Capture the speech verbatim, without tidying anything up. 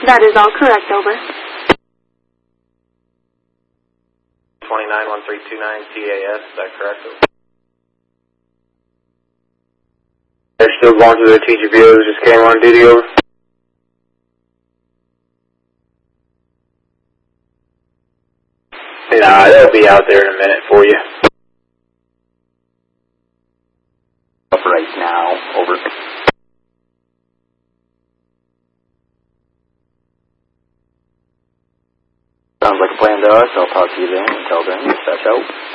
That is all correct, over. twenty-nine one three two nine T A S, is that correct? They're still going through their T G B Os, just came on duty, over. Nah, they'll be out there in a minute for you. Up right now, over. Sounds like a plan to us. I'll talk to you then. Until then, dispatch out.